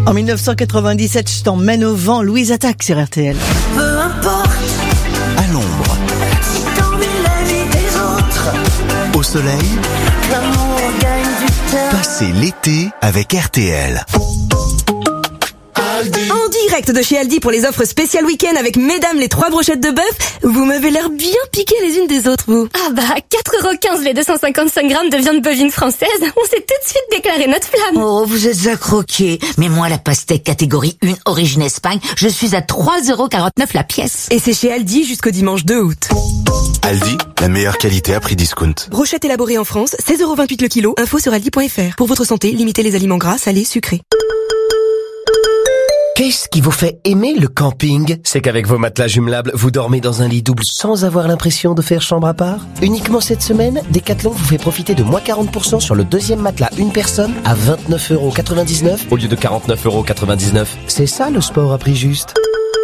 En 1997, je t'emmène au vent, Louise Attaque sur RTL. Peu importe, À l'ombre, si t'envies la vie des autres, au soleil, l'amour gagne du temps. passez l'été avec RTL. En direct de chez Aldi pour les offres spéciales week-end avec mesdames les 3 brochettes de bœuf. Vous m'avez l'air bien piquées les unes des autres, vous. Ah bah, 4,15€ les 255 grammes de viande bovine française. On s'est tout de suite déclaré notre flamme. Oh, vous êtes à croquer. Mais moi, la pastèque catégorie 1 origine Espagne, je suis à 3,49€ la pièce. Et c'est chez Aldi jusqu'au dimanche 2 août. Aldi, la meilleure qualité à prix discount. Brochette élaborée en France, 16,28€ le kilo. Info sur aldi.fr. Pour votre santé, limitez les aliments gras, salés, sucrés. Qu'est-ce qui vous fait aimer le camping? C'est qu'avec vos matelas jumelables, vous dormez dans un lit double sans avoir l'impression de faire chambre à part. Uniquement cette semaine, Decathlon vous fait profiter de moins 40% sur le deuxième matelas une personne à 29,99€ au lieu de 49,99€. C'est ça le sport à prix juste.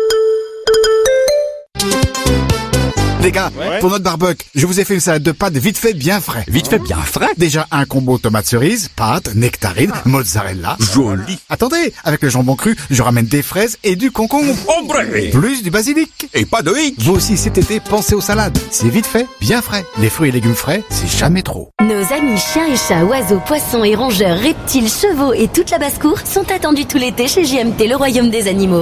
Les gars, pour notre barbecue, je vous ai fait une salade de pâtes vite fait bien frais. Vite fait bien frais. Déjà un combo tomate cerise, pâtes, nectarine, mozzarella. Joli. Attendez, avec le jambon cru, je ramène des fraises et du concombre. Ombre. Plus du basilic. Et pas de hic. Vous aussi cet été, pensez aux salades. C'est vite fait, bien frais. Les fruits et légumes frais, c'est jamais trop. Nos amis chiens et chats, oiseaux, poissons et rongeurs, reptiles, chevaux et toute la basse-cour sont attendus tout l'été chez JMT, le royaume des animaux.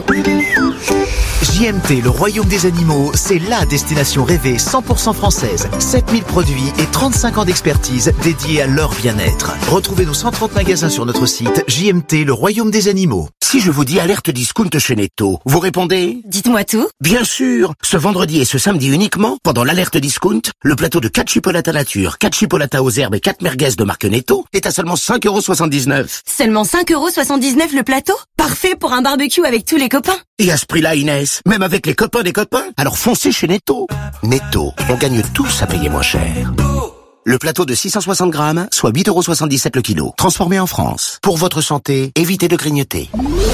JMT, le royaume des animaux, c'est la destination rêvée 100% française. 7000 produits et 35 ans d'expertise dédiés à leur bien-être. Retrouvez nos 130 magasins sur notre site JMT, le royaume des animaux. Si je vous dis alerte discount chez Netto, vous répondez? Dites-moi tout. Bien sûr. Ce vendredi et ce samedi uniquement, pendant l'alerte discount, le plateau de 4 chipolatas nature, 4 chipolatas aux herbes et 4 merguez de marque Netto est à seulement 5,79€. Seulement 5,79€ le plateau? Parfait pour un barbecue avec tous les copains. Et à ce prix-là, Inès, même avec les copains des copains, alors foncez chez Netto. Netto, on gagne tous à payer moins cher. Le plateau de 660 grammes, soit 8,77€ le kilo. Transformé en France. Pour votre santé, évitez de grignoter.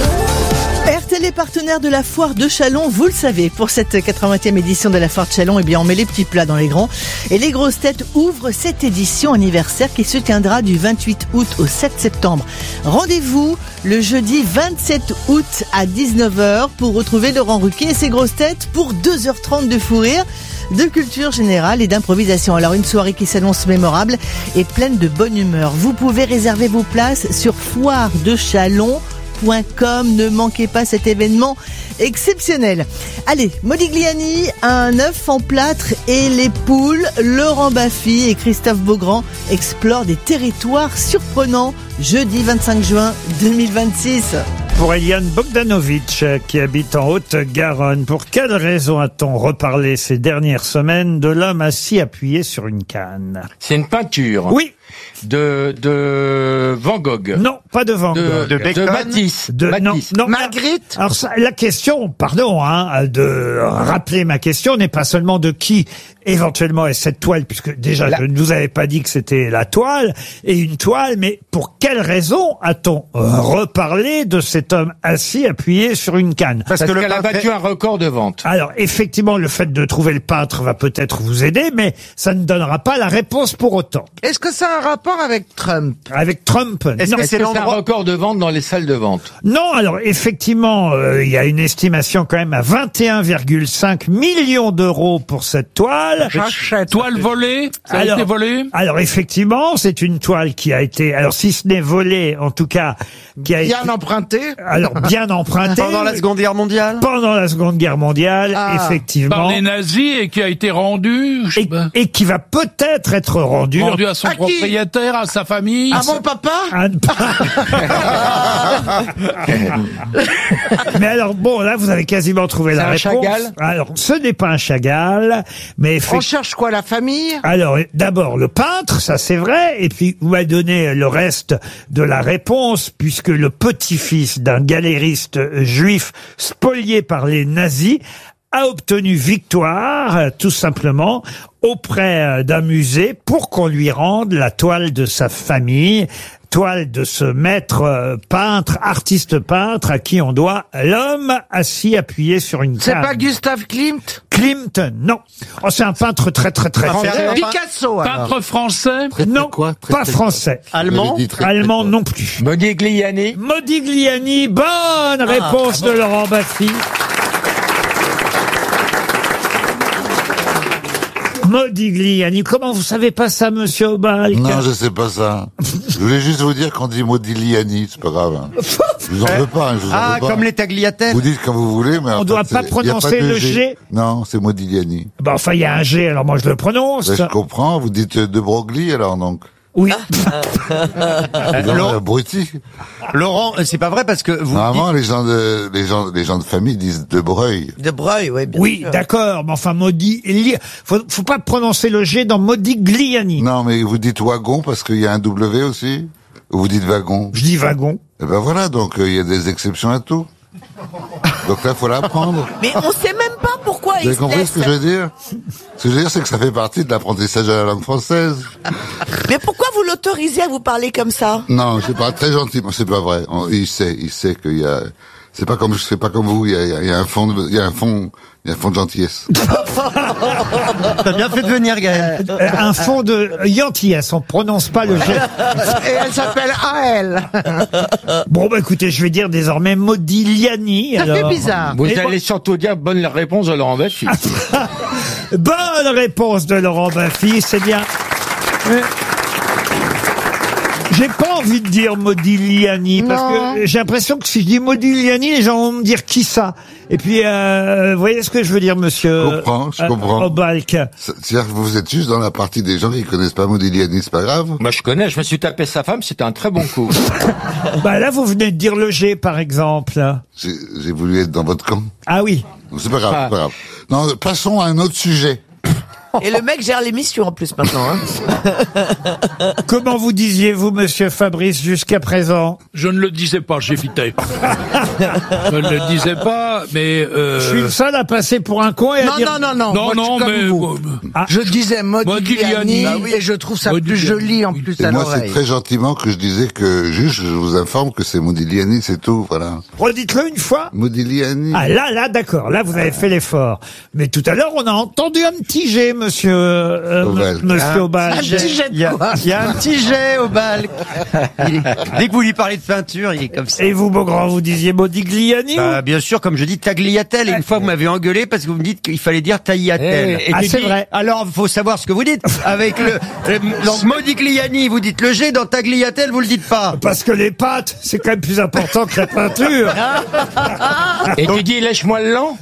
RTL est partenaire de la foire de Châlons, vous le savez. Pour cette 80e édition de la foire de Châlons, eh bien, on met les petits plats dans les grands. Et les grosses têtes ouvrent cette édition anniversaire qui se tiendra du 28 août au 7 septembre. Rendez-vous le jeudi 27 août à 19h pour retrouver Laurent Ruquier et ses grosses têtes pour 2h30 de fou rire, de culture générale et d'improvisation. Alors une soirée qui s'annonce mémorable et pleine de bonne humeur. Vous pouvez réserver vos places sur foiredechalon.com. Ne manquez pas cet événement exceptionnel. Allez, Modigliani, un œuf en plâtre et les poules. Laurent Baffy et Christophe Beaugrand explorent des territoires surprenants. Jeudi 25 juin 2026. Pour Eliane Bogdanovic, qui habite en Haute-Garonne, pour quelle raison a-t-on reparlé ces dernières semaines de l'homme assis appuyé sur une canne? C'est une peinture. Oui. De Van Gogh. Non, pas de Van Gogh. De Matisse. Matisse. Non. Magritte. Alors la question, pardon, de rappeler ma question, n'est pas seulement de qui éventuellement est cette toile, puisque déjà je ne vous avais pas dit que c'était la toile et une toile, mais pour quelle raison a-t-on reparlé de cet homme assis appuyé sur une canne? Parce qu'elle a battu un record de vente. Alors effectivement, le fait de trouver le peintre va peut-être vous aider, mais ça ne donnera pas la réponse pour autant. Est-ce que ça a un rapport avec Trump? Avec Trump? Est-ce que c'est un record de vente dans les salles de vente? Non, alors effectivement, il y a une estimation quand même à 21,5 millions d'euros pour cette toile. Toile volée? Ça a été volé? Alors effectivement, c'est une toile qui a été, alors si ce n'est volée, en tout cas, qui a bien empruntée. Alors bien empruntée. Pendant la Seconde Guerre mondiale? Pendant la Seconde Guerre mondiale, effectivement. Par les nazis et qui a été rendu, et qui va peut-être être rendu à son propriétaire, à sa famille. À mon papa? Mais alors bon, là vous avez quasiment trouvé la réponse. Chagall? Alors ce n'est pas un Chagall, mais on cherche quoi, la famille? Alors d'abord le peintre, ça c'est vrai, et puis vous m'avez donné le reste de la réponse, puisque le petit-fils d'un galériste juif spolié par les nazis a obtenu victoire, tout simplement, auprès d'un musée pour qu'on lui rende la toile de sa famille. toile de ce maître peintre, artiste peintre, à qui on doit L'homme assis appuyé sur une C'est canne. pas Gustave Klimt? Klimt, non. Oh, c'est un peintre très célèbre. Picasso, alors. Peintre français? Non, pas français. Allemand? Allemand non plus. Modigliani? Modigliani, bonne réponse de Laurent Baffy. Modigliani, comment vous savez pas ça, monsieur Obal? Non, je sais pas ça. Je voulais juste vous dire qu'on dit Modigliani, c'est pas grave. Hein. Je vous en veux pas, je vous en veux pas. Comme les tagliatelles. Vous dites quand vous voulez, mais On doit pas prononcer le G. Non, c'est Modigliani. Bah, enfin, il y a un G, alors moi je le prononce. Ben, je comprends, vous dites De Broglie alors donc. Oui. Abruti. Laurent, c'est pas vrai parce que vous. Normalement, les gens de famille disent De Breuil. De Breuil, oui, bien Oui, sûr. d'accord, mais enfin, faut pas prononcer le G dans Modigliani. Non, mais vous dites wagon parce qu'il y a un W aussi. Ou vous dites wagon. Je dis wagon. Eh ben voilà, donc il y a des exceptions à tout. Donc là, faut l'apprendre. Mais on sait même pas pourquoi Vous avez compris ce que je veux dire? Ce que je veux dire, c'est que ça fait partie de l'apprentissage de la langue française. Mais pourquoi vous l'autorisez à vous parler comme ça? Non, c'est pas très gentil, c'est pas vrai. Il sait qu'il y a, c'est pas comme vous, il y a un fond de gentillesse. T'as bien fait de venir, Gaël. Un fond de gentillesse, on prononce pas le G. Et elle s'appelle AL. Bon, bah écoutez, je vais dire désormais Modigliani. Ça fait alors. bizarre. Vous Et allez surtout dire bonne réponse de Laurent Baffy. Bonne réponse de Laurent Baffy, c'est bien. J'ai pas envie de dire Modigliani, parce que j'ai l'impression que si je dis Modigliani, les gens vont me dire qui ça. Et puis, vous voyez ce que je veux dire, monsieur Je comprends. Obalk. C'est-à-dire que vous êtes juste dans la partie des gens qui connaissent pas Modigliani, c'est pas grave. Moi, je connais, je me suis tapé sa femme, c'était un très bon coup. Bah là, vous venez de dire le G, par exemple. J'ai voulu être dans votre camp. Ah oui. C'est pas grave, c'est pas grave. Non, passons à un autre sujet. Et le mec gère l'émission en plus maintenant. Hein. Comment vous disiez-vous, monsieur Fabrice, jusqu'à présent? Je ne le disais pas, j'évitais. Je ne le disais pas, mais... Je suis le seul à passer pour un con et à dire... Non, moi, mais... Je disais Modigliani, et je trouve ça plus joli en plus Et à moi, c'est l'oreille. très gentiment que je disais que, juste, je vous informe que c'est Modigliani, c'est tout, voilà. Redites-le une fois. Modigliani. Ah là, d'accord. Là, vous avez fait l'effort. Mais tout à l'heure, on a entendu un petit G, monsieur Obal. Il y a un petit jet au bal. Dès que vous lui parlez de peinture, il est comme ça. Et vous, Beaugrand, vous disiez Modigliani? Bah, bien sûr, comme je dis, tagliatelle. Et une fois, vous m'avez engueulé parce que vous me dites qu'il fallait dire tagliatelle. Ah, c'est vrai. Alors, faut savoir ce que vous dites. Avec dans Modigliani, vous dites le G, dans tagliatelle, vous le dites pas. Parce que les pâtes, c'est quand même plus important que la peinture. Et tu dis lèche-moi le lent?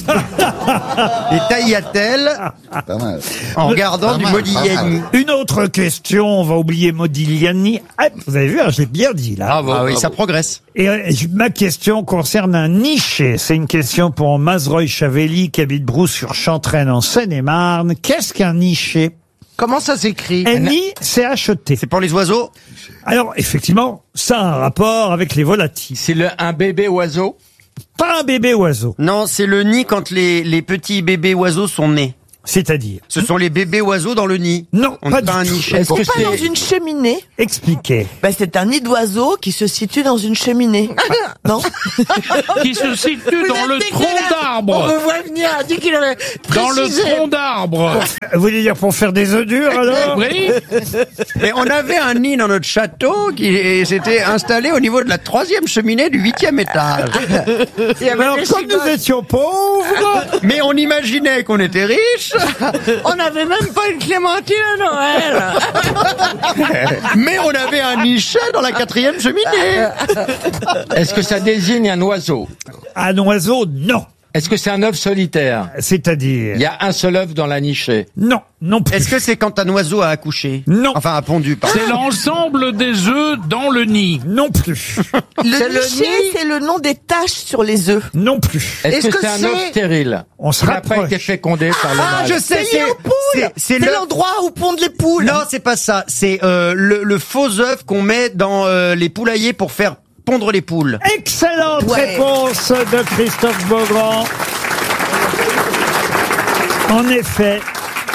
Et tagliatelle, Pas mal. en regardant du Modigliani. Une autre question, on va oublier Modigliani. Ah, vous avez vu, hein, je l'ai bien dit là. Ah oui, ça progresse. Et ma question concerne un niché. C'est une question pour Mazroy Chavelli qui habite Brou-sur-Chantraine en Seine-et-Marne. Qu'est-ce qu'un niché? Comment ça s'écrit? N-I-C-H-E-T. C'est pour les oiseaux? Alors, effectivement, ça a un rapport avec les volatiles. C'est un bébé oiseau? Pas un bébé oiseau. Non, c'est le nid quand les petits bébés oiseaux sont nés. C'est-à-dire? Ce sont les bébés oiseaux dans le nid. Non, On pas n'est pas un du tout. niché. Est-ce que c'est pas dans une cheminée? Expliquez. Ben, c'est un nid d'oiseau qui se situe dans une cheminée. Non? Qui se situe dans le tronc d'arbre. On me voit venir, a dit qu'il avait Dans le précisé. tronc d'arbre. Vous voulez dire pour faire des œufs durs, alors? Oui. Mais on avait un nid dans notre château qui s'était installé au niveau de la 3e cheminée du 8e étage. Il y avait Alors, des comme nous cigognes. étions pauvres, Mais on imaginait qu'on était riches, On n'avait même pas une clémentine à Noël. mais on avait un nichet dans la 4e cheminée. Est-ce que ça désigne un oiseau? un oiseau, non. Est-ce que c'est un œuf solitaire? C'est-à-dire? Il y a un seul œuf dans la nichée? Non, non plus. Est-ce que c'est quand un oiseau a accouché? Non. Enfin, a pondu, pardon. C'est l'ensemble des œufs dans le nid. Non plus. Le niché, c'est le nom des taches sur les œufs. Non plus. Est-ce que que c'est un c'est- œuf stérile? On se Il n'a pas rapproche. été fécondé par le Ah, mâle. je sais, C'est lié aux poules. C'est l'œuf- l'endroit où pondent les poules. Non, c'est pas ça. C'est le faux œuf qu'on met dans les poulaillers pour faire pondre les poules. Excellente Ouais. réponse de Christophe Beaugrand. En effet,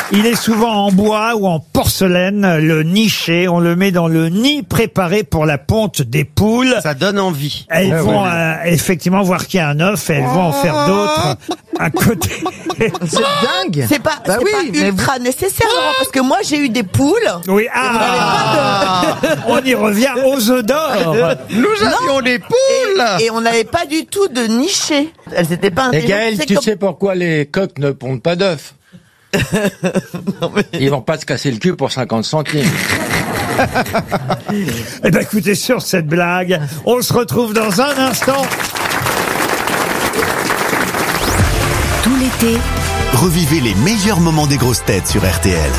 Il est souvent en bois ou en porcelaine, le niché. On le met dans le nid préparé pour la ponte des poules. Ça donne envie. Elles vont effectivement voir qu'il y a un œuf et elles vont en faire d'autres à côté. C'est dingue. C'est pas, Bah c'est oui, pas mais ultra nécessaire, Laurent, parce que moi j'ai eu des poules. Oui, on y revient aux œufs d'or. Nous avions des poules. Et on n'avait pas du tout de niché. Elles étaient pas Et intelligentes. Gaël, C'est tu comme- sais pourquoi les coqs ne pondent pas d'œufs? Ils vont pas se casser le cul pour 50 centimes. Eh ben, écoutez, sur cette blague, on se retrouve dans un instant. Tout l'été, Revivez les meilleurs moments des grosses têtes sur RTL.